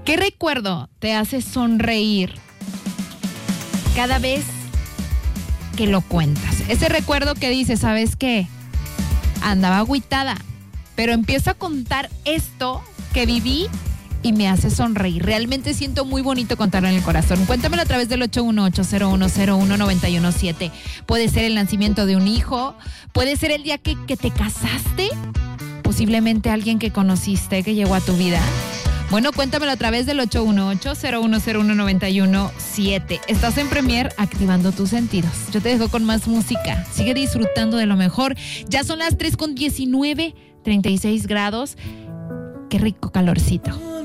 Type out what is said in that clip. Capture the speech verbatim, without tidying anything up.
¿Qué recuerdo te hace sonreír cada vez que lo cuentas? Ese recuerdo que dices, ¿sabes qué? Andaba agüitada, pero empiezo a contar esto que viví y me hace sonreír. Realmente siento muy bonito contarlo en el corazón. Cuéntamelo a través del ocho uno ocho, cero uno cero uno, nueve uno siete. Puede ser el nacimiento de un hijo, puede ser el día que, que te casaste, posiblemente alguien que conociste, que llegó a tu vida. Bueno, cuéntamelo a través del ocho uno ocho, cero uno cero uno, nueve uno siete. Estás en Premier activando tus sentidos. Yo te dejo con más música. Sigue disfrutando de lo mejor. Ya son las tres con diecinueve, treinta y seis grados. Qué rico calorcito.